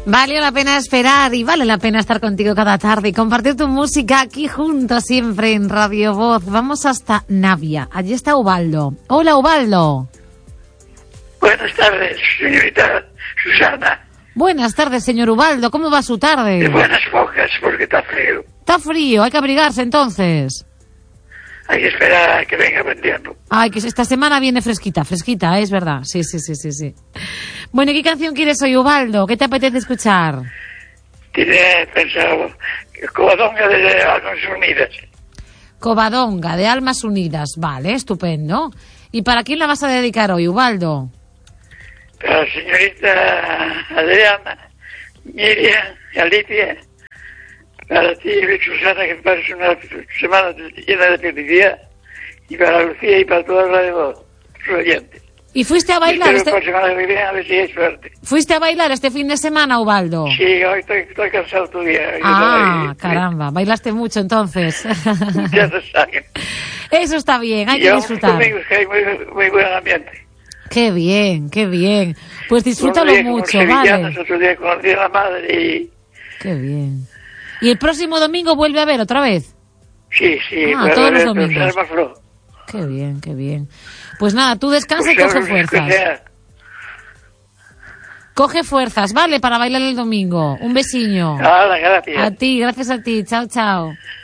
Vale la pena esperar y vale la pena estar contigo cada tarde y compartir tu música aquí juntos siempre en Radio Voz. Vamos hasta Navia. Allí está Ubaldo. Hola, Ubaldo. Buenas tardes, señorita Susana. Buenas tardes, señor Ubaldo. ¿Cómo va su tarde? De buenas pocas, porque está frío. Está frío, hay que abrigarse entonces. Hay que esperar a que venga buen tiempo. Ay, que esta semana viene fresquita, es verdad. Sí. Bueno, ¿qué canción quieres hoy, Ubaldo? ¿Qué te apetece escuchar? Tiene pensado Covadonga de Almas Unidas. Covadonga de Almas Unidas. Vale, estupendo. ¿Y para quién la vas a dedicar hoy, Ubaldo? Para la señorita Adriana, Miriam y Alicia. Para ti, Susana, que pases una semana llena de felicidad. Y para Lucía y para toda la de Voz, sus oyentes. ¿Y fuiste a bailar semana que viene, a ver si hay suerte. ¿Fuiste a bailar este fin de semana, Ubaldo? Sí, hoy estoy cansado todo el día. Caramba, bailaste mucho entonces. Ya se sabe. Eso está bien, hay que disfrutar. Domingos que hay muy buen ambiente. Qué bien. Pues disfrútalo mucho, ¿vale? Otro día conocí a la madre y... Qué bien. ¿Y el próximo domingo vuelve a ver otra vez? Sí. Todos los domingos. Qué bien. Pues nada, tú descansa y coge fuerzas. Coge fuerzas, ¿vale? Para bailar el domingo. Un besiño. Gracias. A ti, gracias a ti. Chao.